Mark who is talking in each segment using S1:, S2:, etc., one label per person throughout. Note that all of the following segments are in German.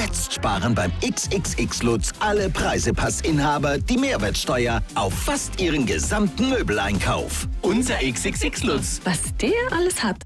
S1: Jetzt sparen beim XXX Lutz alle Preisepass-Inhaber die Mehrwertsteuer auf fast ihren gesamten Möbeleinkauf.
S2: Unser XXX Lutz.
S3: Was der alles hat.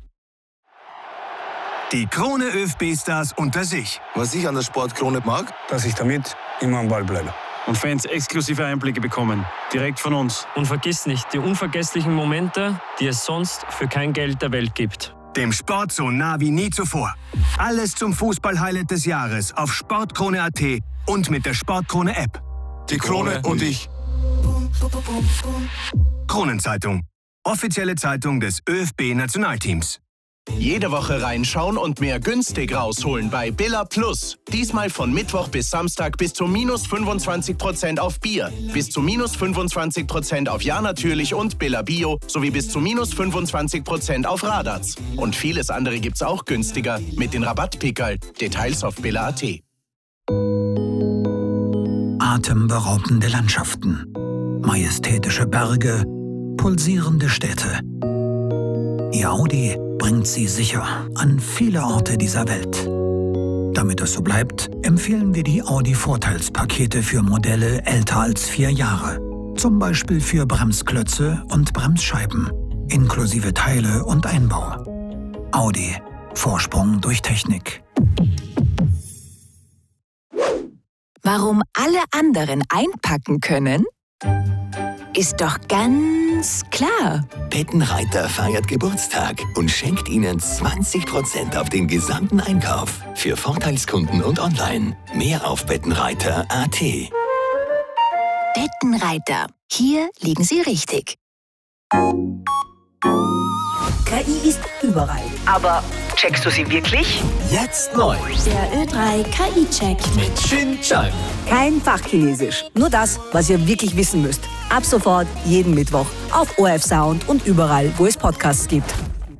S4: Die Krone ÖFB-Stars unter sich.
S5: Was ich an der Sportkrone mag,
S6: dass ich damit immer am Ball bleibe.
S7: Und Fans exklusive Einblicke bekommen, direkt von uns.
S8: Und vergiss nicht, die unvergesslichen Momente, die es sonst für kein Geld der Welt gibt.
S4: Dem Sport so nah wie nie zuvor. Alles zum Fußball-Highlight des Jahres auf sportkrone.at und mit der Sportkrone-App.
S5: die Krone und ich.
S4: Kronenzeitung. Offizielle Zeitung des ÖFB-Nationalteams.
S2: Jede Woche reinschauen und mehr günstig rausholen bei Billa Plus. Diesmal von Mittwoch bis Samstag bis zu minus 25% auf Bier, bis zu minus 25% auf Ja natürlich und Billa Bio sowie bis zu minus 25% auf Radatz. Und vieles andere gibt's auch günstiger mit den Rabattpickerl. Details auf billa.at.
S9: Atemberaubende Landschaften, majestätische Berge, pulsierende Städte. Ihr Audi bringt sie sicher an viele Orte dieser Welt. Damit es so bleibt, empfehlen wir die Audi-Vorteilspakete für Modelle älter als 4 Jahre. Zum Beispiel für Bremsklötze und Bremsscheiben, inklusive Teile und Einbau. Audi. Vorsprung durch Technik.
S3: Warum alle anderen einpacken können, ist doch ganz klar.
S10: Bettenreiter feiert Geburtstag und schenkt Ihnen 20% auf den gesamten Einkauf. Für Vorteilskunden und online. Mehr auf bettenreiter.at.
S3: Bettenreiter. Hier liegen Sie richtig.
S11: KI ist überall.
S12: Aber checkst du sie wirklich?
S2: Jetzt neu.
S11: Der Ö3 KI-Check
S2: Mit Xin Zhang.
S11: Kein Fachchinesisch. Nur das, was ihr wirklich wissen müsst. Ab sofort jeden Mittwoch auf ORF Sound und überall, wo es Podcasts gibt.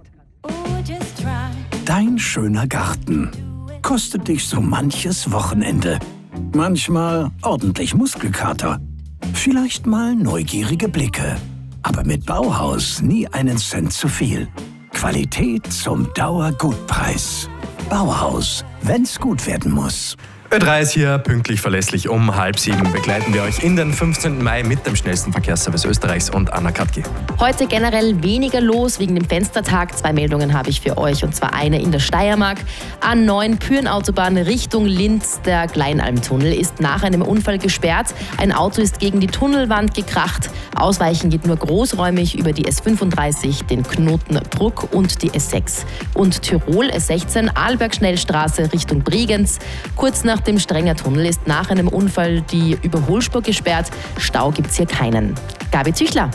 S9: Dein schöner Garten kostet dich so manches Wochenende. Manchmal ordentlich Muskelkater. Vielleicht mal neugierige Blicke. Aber mit Bauhaus nie einen Cent zu viel. Qualität zum Dauergutpreis. Bauhaus, wenn's gut werden muss.
S13: Ö3 ist hier pünktlich verlässlich um 6:30. Begleiten wir euch in den 15. Mai mit dem schnellsten Verkehrsservice Österreichs und Anna Katki.
S14: Heute generell weniger los wegen dem Fenstertag. 2 Meldungen habe ich für euch, und zwar eine in der Steiermark. A9 Pyrenautobahn Richtung Linz. Der Kleinalmtunnel ist nach einem Unfall gesperrt. Ein Auto ist gegen die Tunnelwand gekracht. Ausweichen geht nur großräumig über die S35, den Knoten Bruck und die S6. Und Tirol S16 Arlberg-Schnellstraße Richtung Bregenz. Kurz nach dem Strengertunnel ist nach einem Unfall die Überholspur gesperrt. Stau gibt's hier keinen. Gabi Züchler.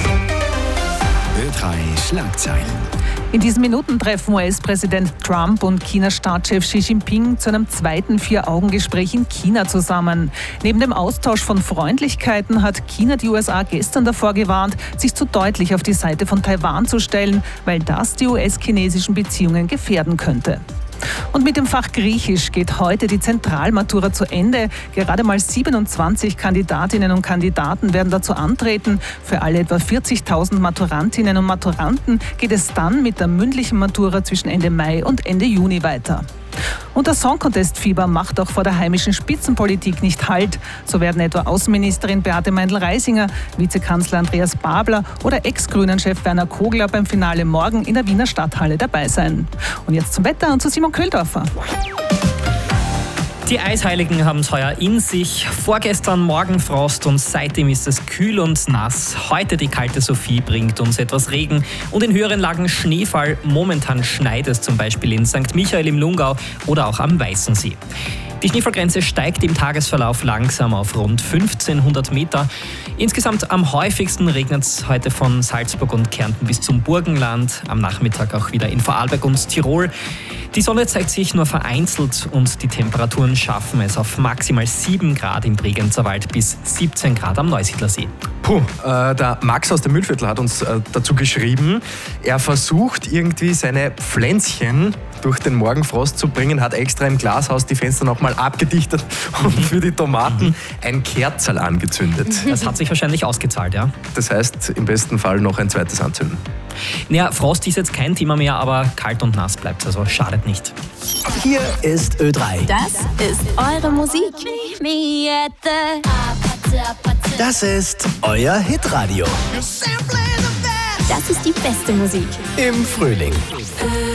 S4: Ö3 Schlagzeilen.
S15: In diesen Minuten treffen US-Präsident Trump und China-Staatschef Xi Jinping zu einem zweiten 4-Augen-Gespräch in China zusammen. Neben dem Austausch von Freundlichkeiten hat China die USA gestern davor gewarnt, sich zu deutlich auf die Seite von Taiwan zu stellen, weil das die US-chinesischen Beziehungen gefährden könnte. Und mit dem Fach Griechisch geht heute die Zentralmatura zu Ende. Gerade mal 27 Kandidatinnen und Kandidaten werden dazu antreten. Für alle etwa 40.000 Maturantinnen und Maturanten geht es dann mit der mündlichen Matura zwischen Ende Mai und Ende Juni weiter. Und das Song-Contest-Fieber macht auch vor der heimischen Spitzenpolitik nicht Halt. So werden etwa Außenministerin Beate Meindl-Reisinger, Vizekanzler Andreas Babler oder Ex-Grünen-Chef Werner Kogler beim Finale morgen in der Wiener Stadthalle dabei sein. Und jetzt zum Wetter und zu Simon Köhldorfer.
S8: Die Eisheiligen haben es heuer in sich. Vorgestern Morgenfrost und seitdem ist es kühl und nass. Heute die kalte Sophie bringt uns etwas Regen und in höheren Lagen Schneefall. Momentan schneit es zum Beispiel in St. Michael im Lungau oder auch am Weißensee. Die Schneefallgrenze steigt im Tagesverlauf langsam auf rund 1500 Meter. Insgesamt am häufigsten regnet es heute von Salzburg und Kärnten bis zum Burgenland. Am Nachmittag auch wieder in Vorarlberg und Tirol. Die Sonne zeigt sich nur vereinzelt und die Temperaturen schaffen es auf maximal 7 Grad im Bregenzerwald bis 17 Grad am Neusiedlersee.
S13: Der Max aus dem Mühlviertel hat uns dazu geschrieben, er versucht irgendwie seine Pflänzchen durch den Morgenfrost zu bringen, hat extra im Glashaus die Fenster nochmal abgedichtet und für die Tomaten ein Kerzerl angezündet.
S8: Das hat sich wahrscheinlich ausgezahlt, ja?
S13: Das heißt, im besten Fall noch ein zweites anzünden.
S8: Naja, Frost ist jetzt kein Thema mehr, aber kalt und nass bleibt es, also schadet nicht.
S1: Hier ist Ö3.
S3: Das ist eure Musik.
S1: Das ist euer Hitradio.
S3: Das ist die beste Musik.
S1: Im Frühling.